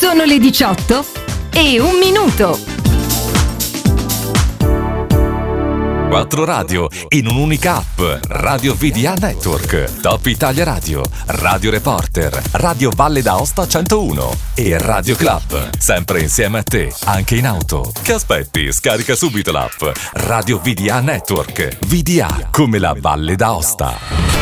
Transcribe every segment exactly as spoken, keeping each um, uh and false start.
Sono le diciotto e un minuto. Quattro radio in un'unica app. Radio V D A Network, Top Italia Radio, Radio Reporter, Radio Valle d'Aosta centouno e Radio Club. Sempre insieme a te, anche in auto. Che aspetti? Scarica subito l'app Radio V D A Network. V D A come la Valle d'Aosta.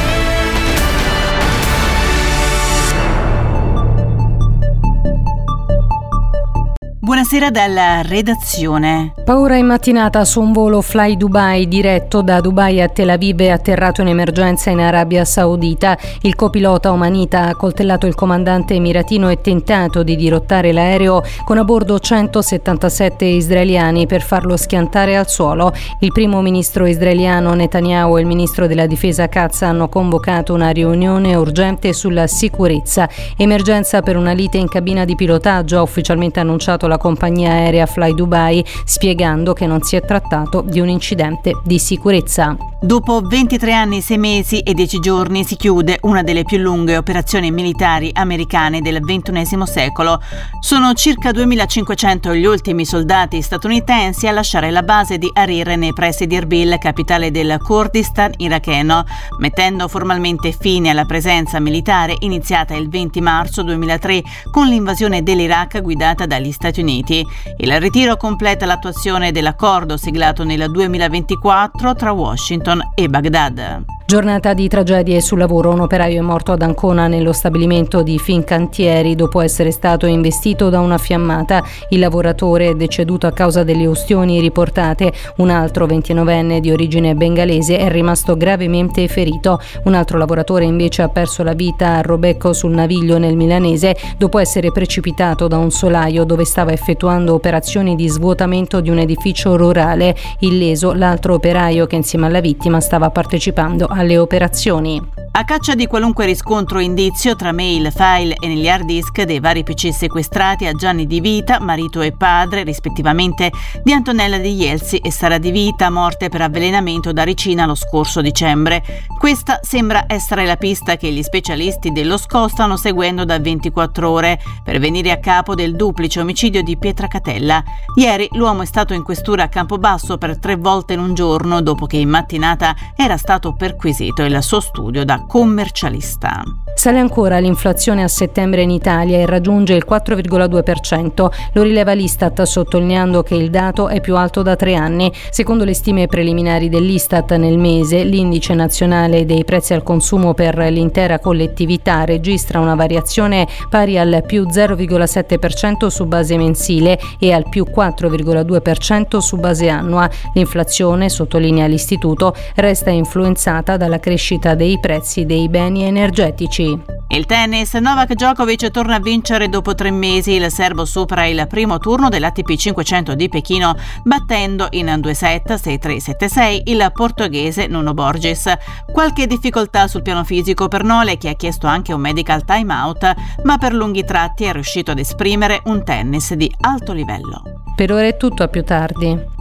Buonasera dalla redazione. Paura in mattinata su un volo Fly Dubai diretto da Dubai a Tel Aviv è atterrato in emergenza in Arabia Saudita. Il copilota omanita ha accoltellato il comandante emiratino e tentato di dirottare l'aereo con a bordo centosettantasette israeliani per farlo schiantare al suolo. Il primo ministro israeliano Netanyahu e il ministro della difesa Katz hanno convocato una riunione urgente sulla sicurezza. Emergenza per una lite in cabina di pilotaggio, ha ufficialmente annunciato la la compagnia aerea Fly Dubai, spiegando che non si è trattato di un incidente di sicurezza. Dopo ventitré anni, sei mesi e dieci giorni si chiude una delle più lunghe operazioni militari americane del ventunesimo secolo. Sono circa duemilacinquecento gli ultimi soldati statunitensi a lasciare la base di Harir nei pressi di Erbil, capitale del Kurdistan iracheno, mettendo formalmente fine alla presenza militare iniziata il venti marzo duemilatré con l'invasione dell'Iraq guidata dagli Stati Uniti. Il ritiro completa l'attuazione dell'accordo siglato nel duemilaventiquattro tra Washington e Baghdad. Giornata di tragedie sul lavoro. Un operaio è morto ad Ancona nello stabilimento di Fincantieri dopo essere stato investito da una fiammata. Il lavoratore è deceduto a causa delle ustioni riportate. Un altro ventinovenne di origine bengalese è rimasto gravemente ferito. Un altro lavoratore invece ha perso la vita a Robecco sul Naviglio nel Milanese dopo essere precipitato da un solaio dove stava effettuando operazioni di svuotamento di un edificio rurale. Illeso l'altro operaio che insieme alla vittima stava partecipando alle operazioni. A caccia di qualunque riscontro o indizio tra mail, file e negli hard disk dei vari P C sequestrati a Gianni Di Vita, marito e padre rispettivamente di Antonella Di Jelsi e Sara Di Vita, morte per avvelenamento da ricina lo scorso dicembre. Questa sembra essere la pista che gli specialisti dello S C O stanno seguendo da ventiquattro ore per venire a capo del duplice omicidio di Pietracatella. Ieri l'uomo è stato in questura a Campobasso per tre volte in un giorno dopo che in mattinata era stato perquisito il suo studio da commercialista. Sale ancora l'inflazione a settembre in Italia e raggiunge il quattro virgola due per cento. Lo rileva l'Istat sottolineando che il dato è più alto da tre anni. Secondo le stime preliminari dell'Istat nel mese, l'indice nazionale dei prezzi al consumo per l'intera collettività registra una variazione pari al più zero virgola sette per cento su base mensile e al più quattro virgola due per cento su base annua. L'inflazione, sottolinea l'istituto, resta influenzata dalla crescita dei prezzi dei beni energetici. Il tennis, Novak Djokovic torna a vincere dopo tre mesi. Il serbo supera il primo turno dell'A T P cinquecento di Pechino battendo in due set, sei tre sette sei, il portoghese Nuno Borges. Qualche difficoltà sul piano fisico per Nole, che ha chiesto anche un medical timeout, ma per lunghi tratti è riuscito ad esprimere un tennis di alto livello. Per ora è tutto, a più tardi.